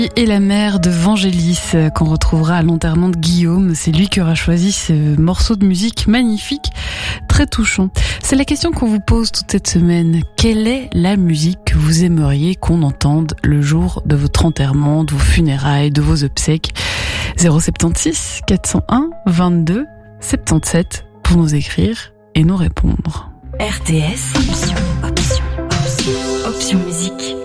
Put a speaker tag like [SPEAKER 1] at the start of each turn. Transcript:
[SPEAKER 1] Et la mère de Vangelis, qu'on retrouvera à l'enterrement de Guillaume. C'est lui qui aura choisi ce morceau de musique magnifique, très touchant. C'est la question qu'on vous pose toute cette semaine. Quelle est la musique que vous aimeriez qu'on entende le jour de votre enterrement, de vos funérailles, de vos obsèques? 076 401 22 77 pour nous écrire et nous répondre.
[SPEAKER 2] RTS, option musique.